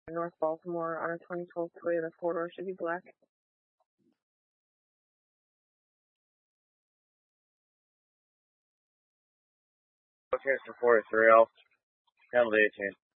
North Baltimore on a 2012 Toyota 4-door, should be black. Location 43, I'll handle the 18.